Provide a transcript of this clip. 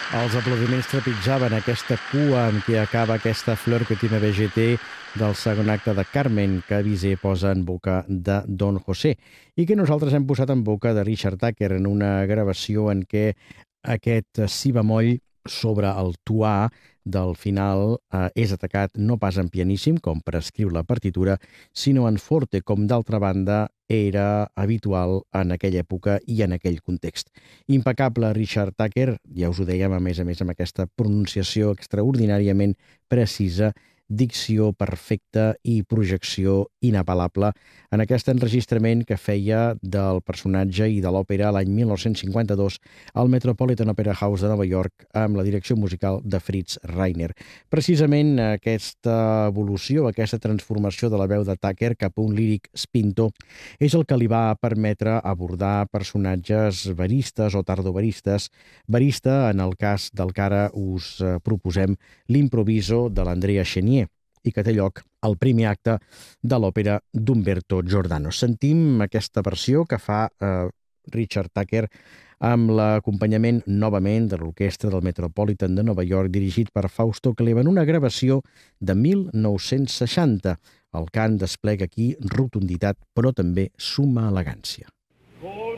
Els aplaudiments trepitjaven aquesta cua amb què acaba aquesta Flor que tiene VGT del segon acte de Carmen que Bizet posa en boca de Don José i que nosaltres hem posat en boca de Richard Tucker en una gravació en què aquest si bemoll sobre el tuà del final és atacat no pas en pianíssim, com prescriu la partitura, sinó en forte, com d'altra banda era habitual en aquella època i en aquell context. Impecable Richard Tucker, ja us ho dèiem, a més, amb aquesta pronunciació extraordinàriament precisa, dicció perfecta i projecció inapel·lable en aquest enregistrament que feia del personatge i de l'òpera l'any 1952 al Metropolitan Opera House de Nova York amb la direcció musical de Fritz Reiner. Precisament aquesta evolució, aquesta transformació de la veu de Tucker cap a un líric spinto és el que li va permetre abordar personatges veristes o tardoveristes. Verista, en el cas del que ara us proposem, l'improviso de l'Andrea Chenier, i que té lloc al primer acte de l'òpera d'Umberto Giordano. Sentim aquesta versió que fa Richard Tucker amb l'acompanyament novament de l'orquestra del Metropolitan de Nova York dirigit per Fausto Cleva en una gravació de 1960. El cant desplega aquí rotunditat però també summa elegància.